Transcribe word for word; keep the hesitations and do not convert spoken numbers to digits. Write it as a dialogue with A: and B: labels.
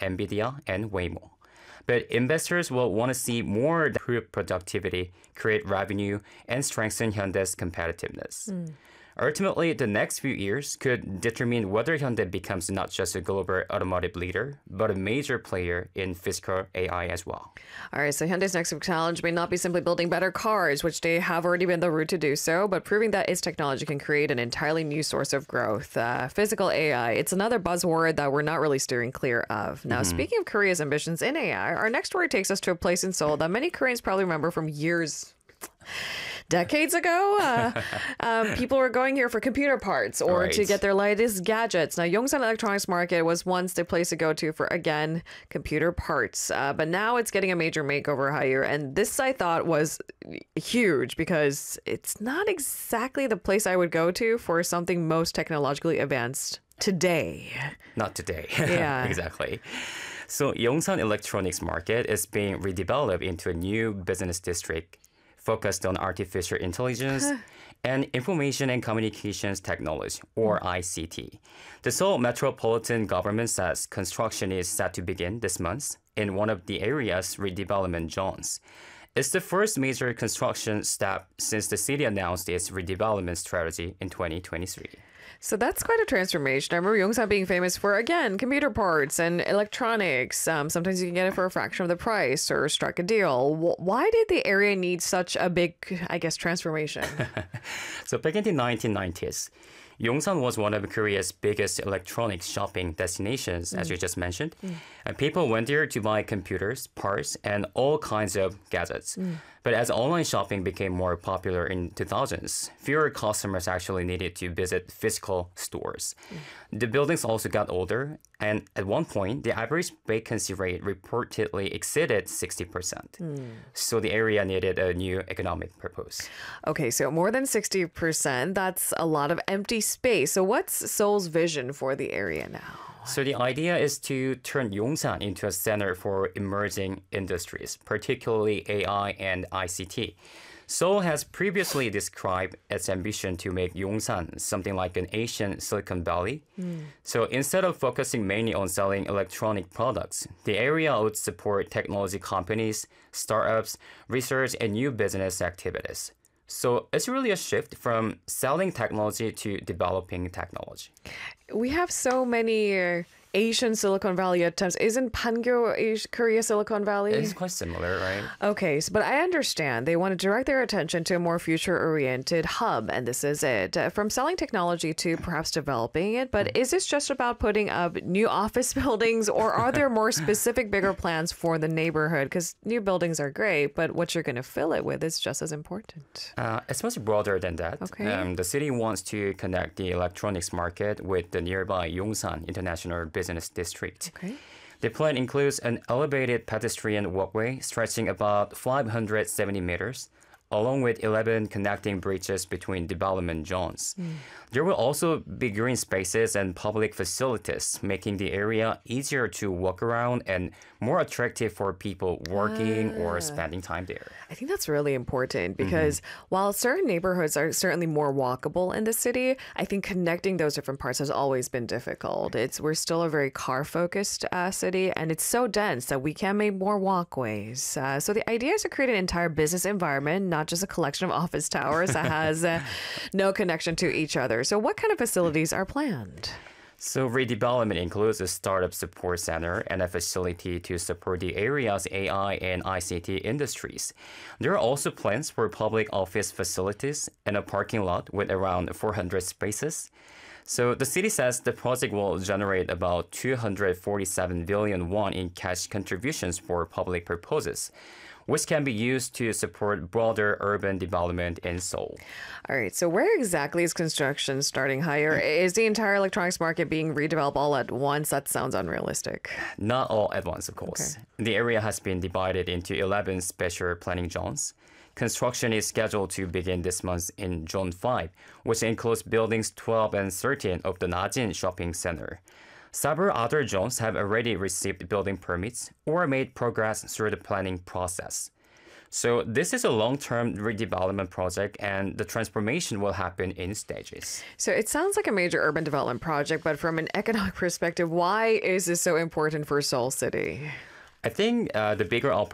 A: NVIDIA and Waymo. But investors will want to see more improve productivity, create revenue, and strengthen Hyundai's competitiveness. Mm. Ultimately, the next few years could determine whether Hyundai becomes not just a global automotive leader, but a major player in physical A I as well.
B: All right, so Hyundai's next challenge may not be simply building better cars, which they have already been the route to do so, but proving that its technology can create an entirely new source of growth. Uh, physical A I, it's another buzzword that we're not really steering clear of. Now, mm-hmm. speaking of Korea's ambitions in A I, our next story takes us to a place in Seoul that many Koreans probably remember from years decades ago. Uh, um, people were going here for computer parts or
A: right.
B: to get their latest gadgets. Now, Yongsan Electronics Market was once the place to go to for, again, computer parts. Uh, but now it's getting a major makeover here. And this, I thought, was huge because it's not exactly the place I would go to for something most technologically advanced today.
A: Not today.
B: Yeah.
A: Exactly. So Yongsan Electronics Market is being redeveloped into a new business district focused on artificial intelligence and information and communications technology, or I C T. The Seoul Metropolitan Government says construction is set to begin this month in one of the area's redevelopment zones. It's the first major construction step since the city announced its redevelopment strategy in twenty twenty-three.
B: So that's quite a transformation. I remember Yongsan being famous for, again, computer parts and electronics. Um, sometimes you can get it for a fraction of the price or strike a deal. Why did the area need such a big, I guess, transformation?
A: So back in the nineteen nineties, Yongsan was one of Korea's biggest electronics shopping destinations, mm. as you just mentioned. Mm. And people went there to buy computers, parts, and all kinds of gadgets. Mm. But as online shopping became more popular in two thousands, fewer customers actually needed to visit physical stores. Mm. The buildings also got older, and at one point, the average vacancy rate reportedly exceeded sixty percent. Mm. So the area needed a new economic purpose.
B: Okay, so more than sixty percent, that's a lot of empty space. So what's Seoul's vision for the area now?
A: So the idea is to turn Yongsan into a center for emerging industries, particularly A I and I C T. Seoul has previously described its ambition to make Yongsan something like an Asian Silicon Valley. Mm. So instead of focusing mainly on selling electronic products, the area would support technology companies, startups, research, and new business activities. So it's really a shift from selling technology to developing technology.
B: We have so many uh, Asian Silicon Valley attempts. Isn't Pangyo Korea Silicon Valley?
A: It's quite similar, right?
B: Okay, so, but I understand they want to direct their attention to a more future-oriented hub, and this is it. Uh, from selling technology to perhaps developing it, but is this just about putting up new office buildings, or are there more specific, bigger plans for the neighborhood? Because new buildings are great, but what you're going to fill it with is just as important.
A: Uh, it's much broader than that.
B: Okay.
A: Um, the city wants to connect the electronics market with the nearby Yongsan International Business District.
B: Okay.
A: The plan includes an elevated pedestrian walkway stretching about five hundred seventy meters, along with eleven connecting bridges between development zones. Mm. There will also be green spaces and public facilities, making the area easier to walk around and more attractive for people working ah. or spending time there.
B: I think that's really important because mm-hmm. while certain neighborhoods are certainly more walkable in the city, I think connecting those different parts has always been difficult. It's we're still a very car-focused uh, city, and it's so dense that we can make more walkways. Uh, so the idea is to create an entire business environment, not just a collection of office towers that has uh, no connection to each other. So what kind of facilities are planned?
A: So redevelopment includes a startup support center and a facility to support the area's A I and I C T industries. There are also plans for public office facilities and a parking lot with around four hundred spaces. So the city says the project will generate about two hundred forty-seven billion won in cash contributions for public purposes, which can be used to support broader urban development in Seoul.
B: All right, so where exactly is construction starting higher? Is the entire electronics market being redeveloped all at once? That sounds unrealistic.
A: Not all at once, of course. Okay. The area has been divided into eleven special planning zones. Construction is scheduled to begin this month in Zone five, which includes buildings twelve and thirteen of the Najin Shopping Center. Several other zones have already received building permits or made progress through the planning process. So this is a long-term redevelopment project, and the transformation will happen in stages.
B: So it sounds like a major urban development project, but from an economic perspective, why is this so important for Seoul City?
A: I think uh, the bigger